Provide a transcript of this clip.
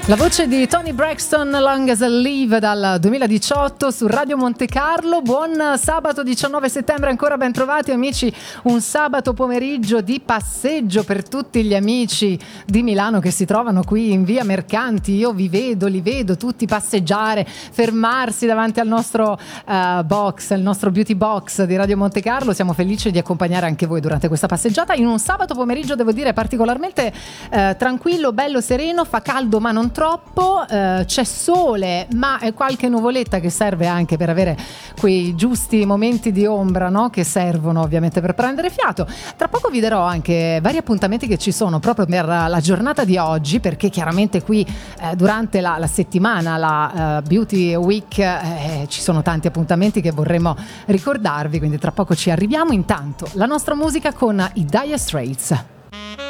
La voce di Toni Braxton, Long as I Live, dal 2018 su Radio Monte Carlo. Buon sabato 19 settembre, ancora ben trovati amici, un sabato pomeriggio di passeggio per tutti gli amici di Milano che si trovano qui in via Mercanti. Io li vedo tutti passeggiare, fermarsi davanti al nostro box, il nostro beauty box di Radio Monte Carlo. Siamo felici di accompagnare anche voi durante questa passeggiata in un sabato pomeriggio, devo dire, particolarmente tranquillo, bello, sereno. Fa caldo ma non troppo, c'è sole ma è qualche nuvoletta che serve anche per avere quei giusti momenti di ombra, no? Che servono ovviamente per prendere fiato. Tra poco vi darò anche vari appuntamenti che ci sono proprio per la giornata di oggi, perché chiaramente qui durante la settimana, la Beauty Week, ci sono tanti appuntamenti che vorremmo ricordarvi, quindi tra poco ci arriviamo. Intanto la nostra musica con i Dire Straits.